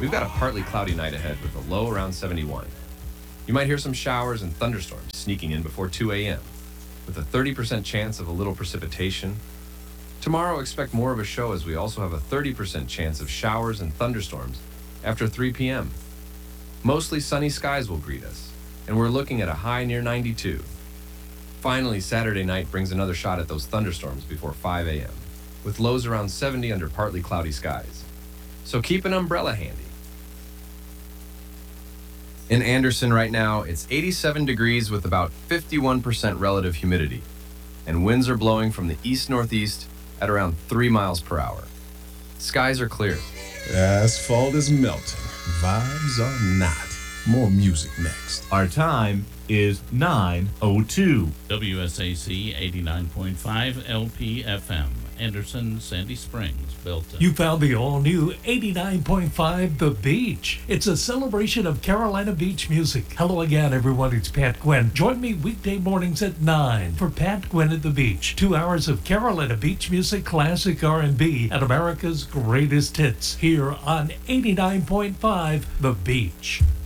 we've got a partly cloudy night ahead with a low around 71. You might hear some showers and thunderstorms sneaking in before 2 a.m., with a 30% chance of a little precipitation. Tomorrow, expect more of a show as we also have a 30% chance of showers and thunderstorms after 3 p.m. Mostly sunny skies will greet us, and we're looking at a high near 92. Finally, Saturday night brings another shot at those thunderstorms before 5 a.m., with lows around 70 under partly cloudy skies. So keep an umbrella handy. In Anderson right now, it's 87 degrees with about 51% relative humidity, and winds are blowing from the east-northeast at around 3 miles per hour. Skies are clear. Asphalt is melting. Vibes are not. More music next. Our time is 9:02. WSAC 89.5 LPFM. Anderson, Sandy Springs, Belton. You found the all-new 89.5 The Beach. It's a celebration of Carolina Beach music. Hello again, everyone. It's Pat Gwynn. Join me weekday mornings at 9 for Pat Gwynn at the Beach. 2 hours of Carolina Beach music, classic R&B, and America's greatest hits here on 89.5 The Beach.